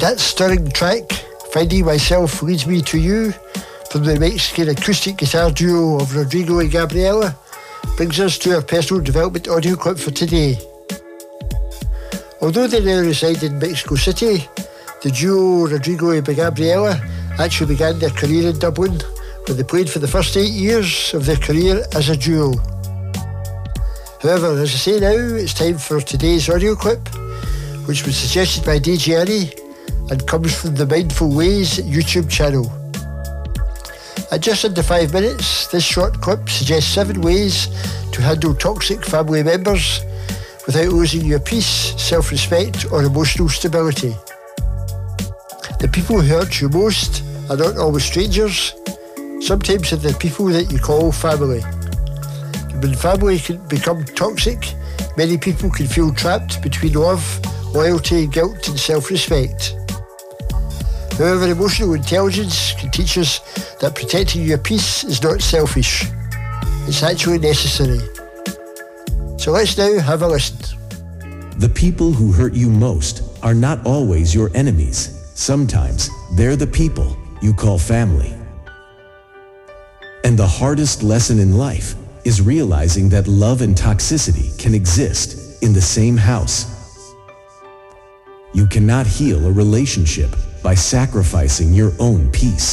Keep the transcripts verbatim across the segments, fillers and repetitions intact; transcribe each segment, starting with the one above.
That stirring track, Finding Myself Leads Me to You, from the Mexican acoustic guitar duo of Rodrigo and Gabriela, brings us to our personal development audio clip for today. Although they now reside in Mexico City, the duo Rodrigo and Gabriela actually began their career in Dublin, where they played for the first eight years of their career as a duo. However, as I say now, it's time for today's audio clip, which was suggested by D J Annie and comes from the Mindful Ways YouTube channel. At just under five minutes, this short clip suggests seven ways to handle toxic family members without losing your peace, self-respect or emotional stability. The people who hurt you most are not always strangers. Sometimes they're the people that you call family. When family can become toxic, many people can feel trapped between love, loyalty, guilt and self-respect. However, emotional intelligence can teach us that protecting your peace is not selfish. It's actually necessary. So let's now have a listen. The people who hurt you most are not always your enemies. Sometimes they're the people you call family. And the hardest lesson in life is realizing that love and toxicity can exist in the same house. You cannot heal a relationship by sacrificing your own peace.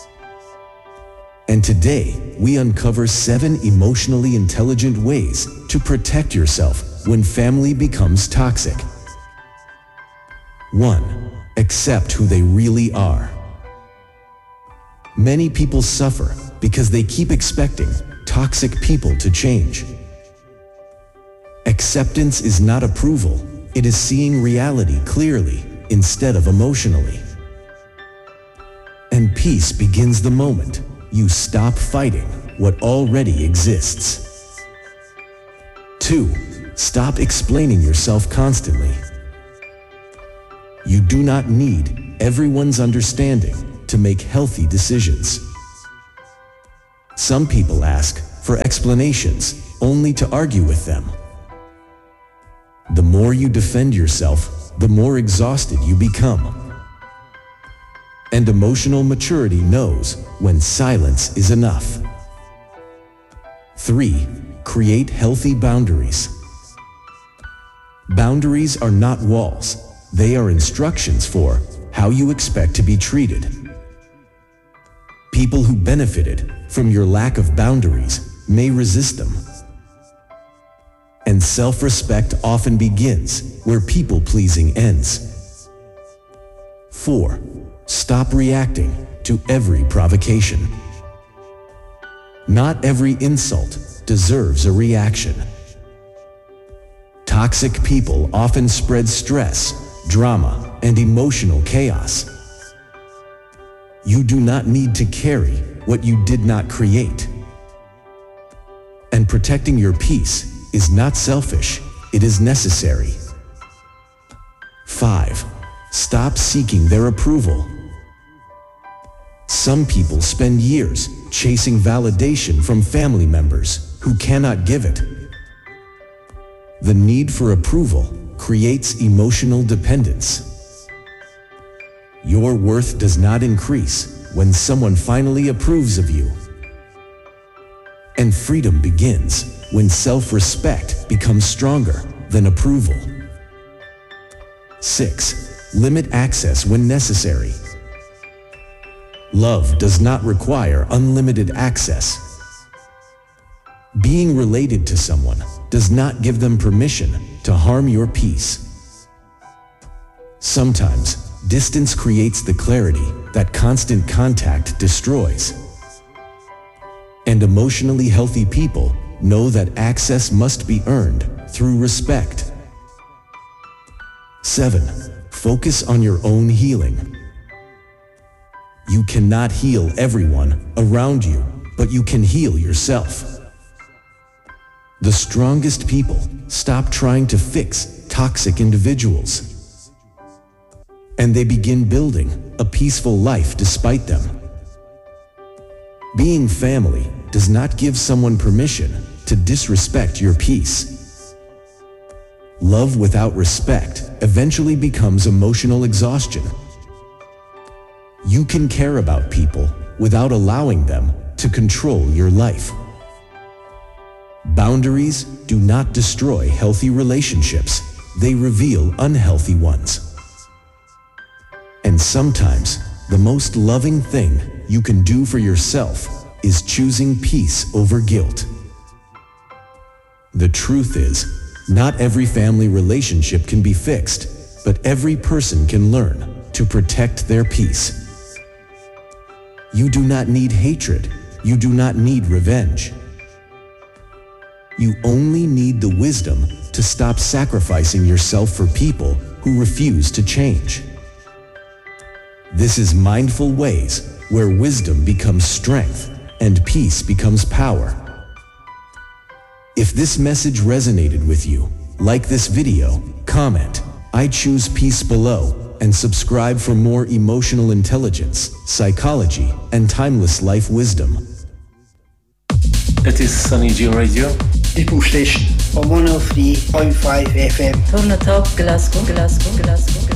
And today, we uncover seven emotionally intelligent ways to protect yourself when family becomes toxic. one. Accept who they really are. Many people suffer because they keep expecting toxic people to change. Acceptance is not approval, it is seeing reality clearly instead of emotionally. And peace begins the moment you stop fighting what already exists. two. Stop explaining yourself constantly. You do not need everyone's understanding to make healthy decisions. Some people ask for explanations only to argue with them. The more you defend yourself, the more exhausted you become. And emotional maturity knows when silence is enough. three. Create healthy boundaries. Boundaries are not walls, they are instructions for how you expect to be treated. People who benefited from your lack of boundaries may resist them. And self-respect often begins where people-pleasing ends. four. Stop reacting to every provocation. Not every insult deserves a reaction. Toxic people often spread stress, drama, and emotional chaos. You do not need to carry what you did not create. And protecting your peace is not selfish, it is necessary. five. Stop seeking their approval. Some people spend years chasing validation from family members who cannot give it. The need for approval creates emotional dependence. Your worth does not increase when someone finally approves of you. And freedom begins when self-respect becomes stronger than approval. six. Limit access when necessary. Love does not require unlimited access. Being related to someone does not give them permission to harm your peace. Sometimes, distance creates the clarity that constant contact destroys. And emotionally healthy people know that access must be earned through respect. seven. Focus on your own healing. You cannot heal everyone around you, but you can heal yourself. The strongest people stop trying to fix toxic individuals. And they begin building a peaceful life despite them. Being family does not give someone permission to disrespect your peace. Love without respect eventually becomes emotional exhaustion, You can care about people without allowing them to control your life. Boundaries do not destroy healthy relationships, they reveal unhealthy ones. And sometimes, the most loving thing you can do for yourself is choosing peace over guilt. The truth is, not every family relationship can be fixed, but every person can learn to protect their peace. You do not need hatred. You do not need revenge. You only need the wisdom to stop sacrificing yourself for people who refuse to change. This is Mindful Ways, where wisdom becomes strength and peace becomes power. If this message resonated with you, like this video, comment, "I choose peace" below, and subscribe for more emotional intelligence, psychology, and timeless life wisdom. It is Sunny G Radio. People Station on one oh three point five F M. Turn it up, Glasgow, Glasgow, Glasgow.